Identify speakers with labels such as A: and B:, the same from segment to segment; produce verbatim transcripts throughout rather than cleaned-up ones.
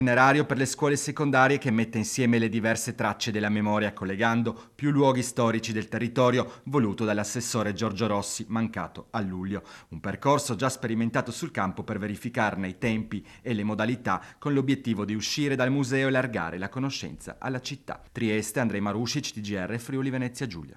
A: Itinerario per le scuole secondarie che mette insieme le diverse tracce della memoria collegando più luoghi storici del territorio voluto dall'assessore Giorgio Rossi, mancato a luglio. Un percorso già sperimentato sul campo per verificarne i tempi e le modalità con l'obiettivo di uscire dal museo e allargare la conoscenza alla città. Trieste, Andrej Marušić, T G R, Friuli Venezia Giulia.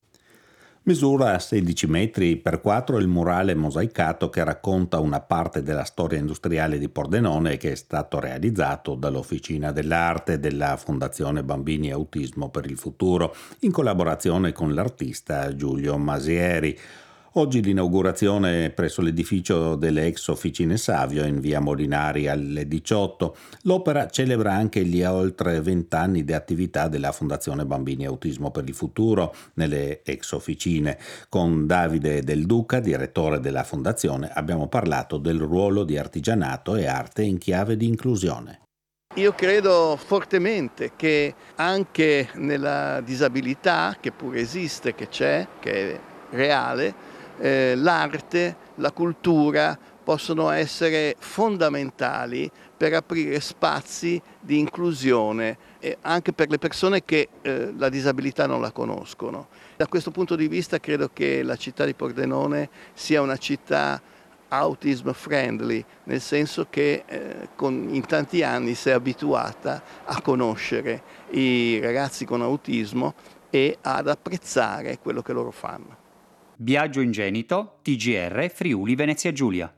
B: Misura sedici metri per quattro il murale mosaicato che racconta una parte della storia industriale di Pordenone che è stato realizzato dall'Officina dell'Arte della Fondazione Bambini e Autismo per il Futuro in collaborazione con l'artista Giulio Masieri. Oggi l'inaugurazione presso l'edificio delle ex Officine Savio in via Molinari alle diciotto. L'opera celebra anche gli oltre vent'anni di attività della Fondazione Bambini e Autismo per il Futuro nelle ex officine. Con Davide Del Duca, direttore della fondazione, abbiamo parlato del ruolo di artigianato e arte in chiave di inclusione.
C: Io credo fortemente che anche nella disabilità, che pure esiste, che c'è, che è reale, Eh, l'arte, la cultura possono essere fondamentali per aprire spazi di inclusione eh, anche per le persone che eh, la disabilità non la conoscono. Da questo punto di vista credo che la città di Pordenone sia una città autism friendly, nel senso che eh, con, in tanti anni si è abituata a conoscere i ragazzi con autismo e ad apprezzare quello che loro fanno.
D: Biagio Ingenito, T G R, Friuli Venezia Giulia.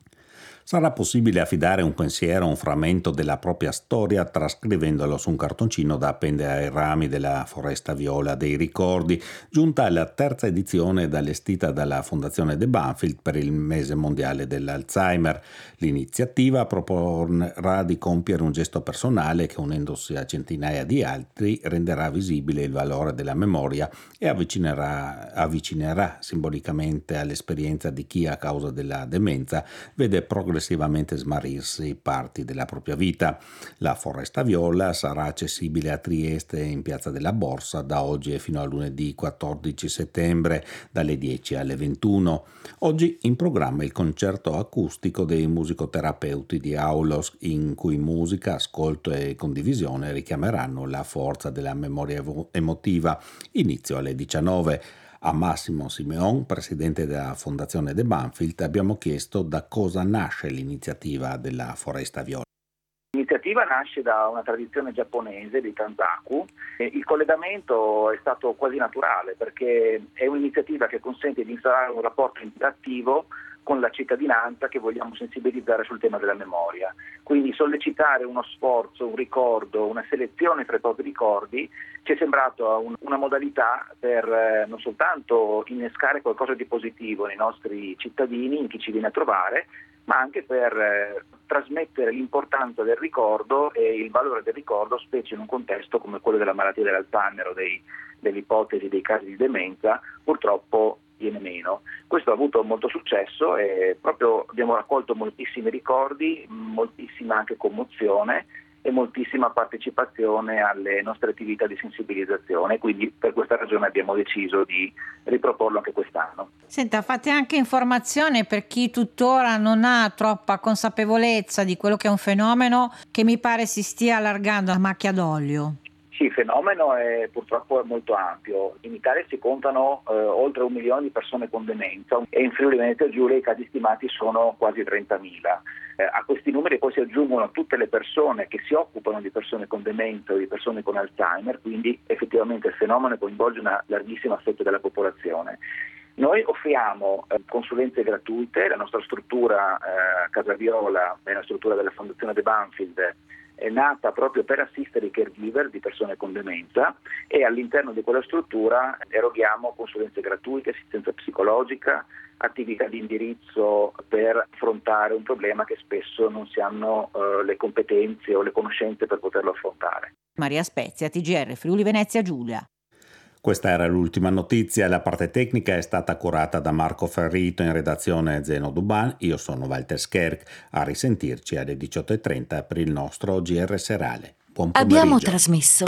B: Sarà possibile affidare un pensiero, un frammento della propria storia trascrivendolo su un cartoncino da appendere ai rami della Foresta Viola dei Ricordi, giunta alla terza edizione ed allestita dalla Fondazione De Banfield per il mese mondiale dell'Alzheimer. L'iniziativa proporrà di compiere un gesto personale che, unendosi a centinaia di altri, renderà visibile il valore della memoria e avvicinerà, avvicinerà simbolicamente all'esperienza di chi a causa della demenza vede progressivamente progressivamente smarrirsi parti della propria vita. La Foresta Viola sarà accessibile a Trieste in Piazza della Borsa da oggi e fino a lunedì quattordici settembre dalle dieci alle ventuno. Oggi in programma il concerto acustico dei musicoterapeuti di Aulos, in cui musica, ascolto e condivisione richiameranno la forza della memoria emotiva. Inizio alle diciannove. A Massimo Simeon, presidente della Fondazione De Banfield, abbiamo chiesto da cosa nasce l'iniziativa della Foresta Viola.
E: L'iniziativa nasce da una tradizione giapponese di Tanzaku. Il collegamento è stato quasi naturale perché è un'iniziativa che consente di instaurare un rapporto interattivo con la cittadinanza che vogliamo sensibilizzare sul tema della memoria. Quindi sollecitare uno sforzo, un ricordo, una selezione tra i propri ricordi ci è sembrato un, una modalità per eh, non soltanto innescare qualcosa di positivo nei nostri cittadini, in chi ci viene a trovare, ma anche per eh, trasmettere l'importanza del ricordo e il valore del ricordo, specie in un contesto come quello della malattia dell'Alzheimer o dei, delle ipotesi dei casi di demenza, purtroppo viene meno. Questo ha avuto molto successo e proprio abbiamo raccolto moltissimi ricordi, moltissima anche commozione e moltissima partecipazione alle nostre attività di sensibilizzazione, quindi per questa ragione abbiamo deciso di riproporlo anche quest'anno.
F: Senta, fate anche informazione per chi tuttora non ha troppa consapevolezza di quello che è un fenomeno che mi pare si stia allargando a macchia d'olio.
E: Sì, il fenomeno è purtroppo molto ampio. In Italia si contano eh, oltre un milione di persone con demenza e in Friuli Venezia Giulia i casi stimati sono quasi trentamila. Eh, a questi numeri poi si aggiungono tutte le persone che si occupano di persone con demenza o di persone con Alzheimer, quindi effettivamente il fenomeno coinvolge una larghissima fetta della popolazione. Noi offriamo eh, consulenze gratuite, la nostra struttura eh, Casa Viola è la struttura della Fondazione De Banfield, è nata proprio per assistere i caregiver di persone con demenza e all'interno di quella struttura eroghiamo consulenze gratuite, assistenza psicologica, attività di indirizzo per affrontare un problema che spesso non si hanno eh, le competenze o le conoscenze per poterlo affrontare.
F: Maria Spezia, T G R, Friuli Venezia Giulia.
B: Questa era l'ultima notizia, la parte tecnica è stata curata da Marco Ferrito, in redazione Zeno Duban, io sono Walter Scherk, a risentirci alle diciotto e trenta per il nostro G R serale. Buon pomeriggio.
G: Abbiamo trasmesso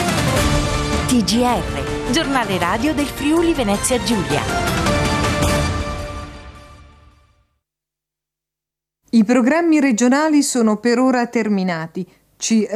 G: T G R, giornale radio del Friuli Venezia Giulia.
H: I programmi regionali sono per ora terminati. ci